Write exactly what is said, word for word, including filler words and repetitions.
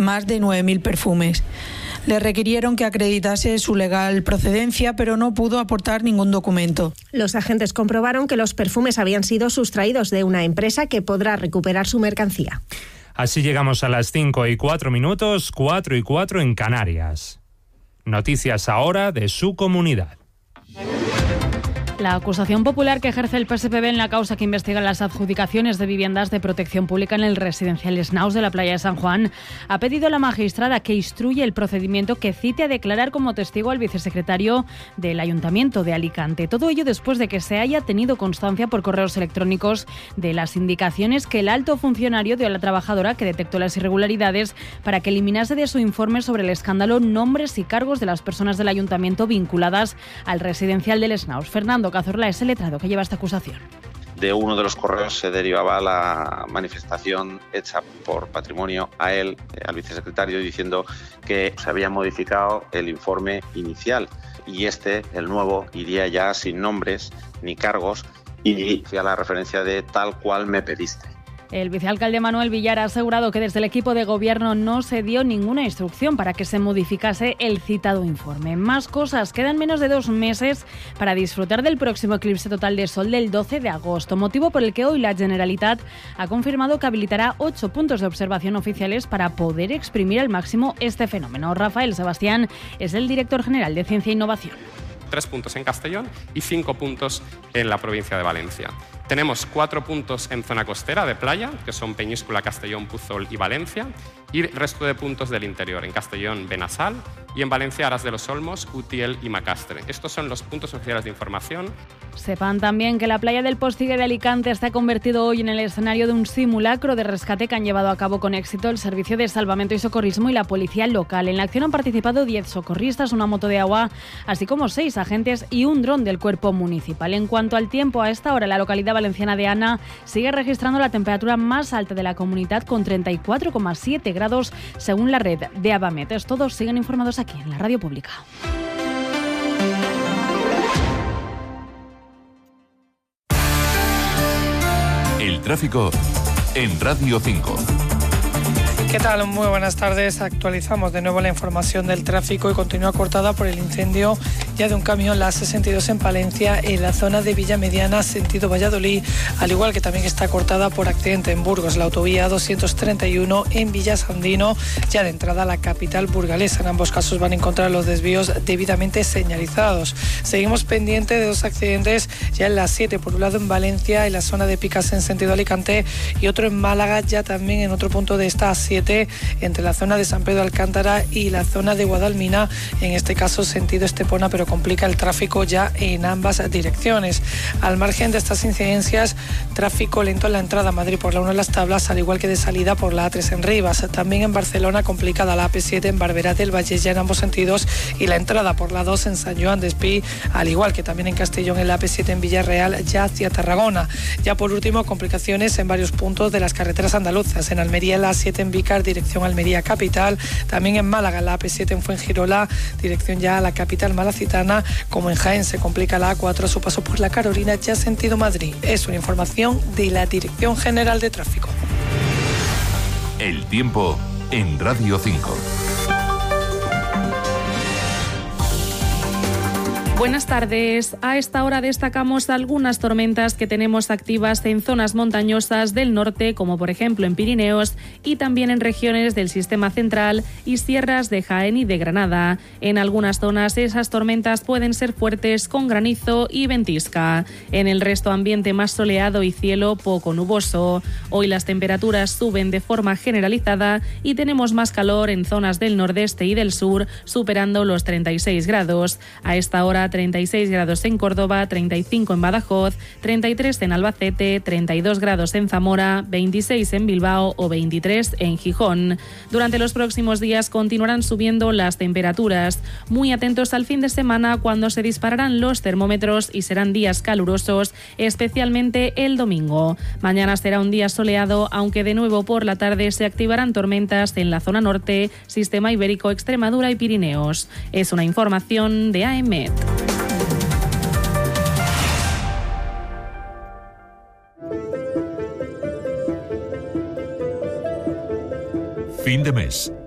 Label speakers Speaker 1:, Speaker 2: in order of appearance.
Speaker 1: más de nueve mil perfumes. Le requirieron que acreditase su legal procedencia, pero no pudo aportar ningún documento.
Speaker 2: Los agentes comprobaron que los perfumes habían sido sustraídos de una empresa que podrá recuperar su mercancía.
Speaker 3: Así llegamos a las cinco y cuatro minutos, cuatro y cuatro en Canarias. Noticias ahora de su comunidad.
Speaker 4: La acusación popular que ejerce el P S P B en la causa que investiga las adjudicaciones de viviendas de protección pública en el residencial Snaus de la playa de San Juan ha pedido a la magistrada que instruya el procedimiento que cite a declarar como testigo al vicesecretario del Ayuntamiento de Alicante. Todo ello después de que se haya tenido constancia por correos electrónicos de las indicaciones que el alto funcionario dio a la trabajadora que detectó las irregularidades para que eliminase de su informe sobre el escándalo nombres y cargos de las personas del Ayuntamiento vinculadas al residencial del Snaus. Fernando Cazorla es el letrado que lleva esta acusación.
Speaker 5: De uno de los correos se derivaba la manifestación hecha por Patrimonio a él, al vicesecretario, diciendo que se había modificado el informe inicial y este, el nuevo, iría ya sin nombres ni cargos y hacía la referencia de tal cual me pediste.
Speaker 4: El vicealcalde Manuel Villar ha asegurado que desde el equipo de gobierno no se dio ninguna instrucción para que se modificase el citado informe. Más cosas, quedan menos de dos meses para disfrutar del próximo eclipse total de sol del doce de agosto, motivo por el que hoy la Generalitat ha confirmado que habilitará ocho puntos de observación oficiales para poder exprimir al máximo este fenómeno. Rafael Sebastián es el director general de Ciencia e Innovación.
Speaker 6: Tres puntos en Castellón y cinco puntos en la provincia de Valencia. Tenemos cuatro puntos en zona costera de playa, que son Peñíscola, Castellón, Puzol y Valencia, y el resto de puntos del interior, en Castellón, Benassal, y en Valencia, Aras de los Olmos, Utiel y Macastre. Estos son los puntos oficiales de información.
Speaker 4: Sepan también que la playa del Postigue de Alicante se ha convertido hoy en el escenario de un simulacro de rescate que han llevado a cabo con éxito el Servicio de Salvamento y Socorrismo y la policía local. En la acción han participado diez socorristas, una moto de agua, así como seis agentes y un dron del cuerpo municipal. En cuanto al tiempo, a esta hora la localidad valenciana de Ana sigue registrando la temperatura más alta de la comunidad con treinta y cuatro coma siete grados según la red de Abamet. Todos siguen informados aquí en la radio pública.
Speaker 7: El tráfico en Radio cinco.
Speaker 8: ¿Qué tal? Muy buenas tardes. Actualizamos de nuevo la información del tráfico y continúa cortada por el incendio ya de un camión, la sesenta y dos en Palencia, en la zona de Villa Mediana, sentido Valladolid, al igual que también está cortada por accidente en Burgos, la autovía doscientos treinta y uno en Villasandino, ya de entrada a la capital burgalesa. En ambos casos van a encontrar los desvíos debidamente señalizados. Seguimos pendiente de dos accidentes ya en la siete, por un lado en Valencia, en la zona de Picas en sentido Alicante, y otro en Málaga, ya también en otro punto de esta A siete, entre la zona de San Pedro de Alcántara y la zona de Guadalmina, en este caso sentido Estepona, pero complica el tráfico ya en ambas direcciones. Al margen de estas incidencias, tráfico lento en la entrada a Madrid por la uno en Las Tablas, al igual que de salida por la A tres en Rivas. También en Barcelona complicada la A P siete en Barberá del Vallès ya en ambos sentidos, y la entrada por la dos en San Joan d'Espí, al igual que también en Castellón en la A P siete en Villarreal ya hacia Tarragona. Ya por último, complicaciones en varios puntos de las carreteras andaluzas. En Almería la A siete en Vícar, dirección Almería capital, también en Málaga la A P siete en Fuengirola, dirección ya a la capital malacitana, como en Jaén se complica la A cuatro a su paso por la Carolina ya sentido Madrid. Es una información de la Dirección General de Tráfico.
Speaker 7: El tiempo en Radio cinco.
Speaker 9: Buenas tardes. A esta hora destacamos algunas tormentas que tenemos activas en zonas montañosas del norte, como por ejemplo en Pirineos, y también en regiones del Sistema Central y sierras de Jaén y de Granada. En algunas zonas esas tormentas pueden ser fuertes con granizo y ventisca. En el resto, ambiente más soleado y cielo poco nuboso. Hoy las temperaturas suben de forma generalizada y tenemos más calor en zonas del nordeste y del sur, superando los treinta y seis grados. A esta hora treinta y seis grados en Córdoba, treinta y cinco en Badajoz, treinta y tres en Albacete, treinta y dos grados en Zamora, veintiséis en Bilbao o veintitrés en Gijón. Durante los próximos días continuarán subiendo las temperaturas. Muy atentos al fin de semana, cuando se dispararán los termómetros y serán días calurosos, especialmente el domingo. Mañana será un día soleado, aunque de nuevo por la tarde se activarán tormentas en la zona norte, Sistema Ibérico, Extremadura y Pirineos. Es una información de A E M E T.
Speaker 7: Fin de mes.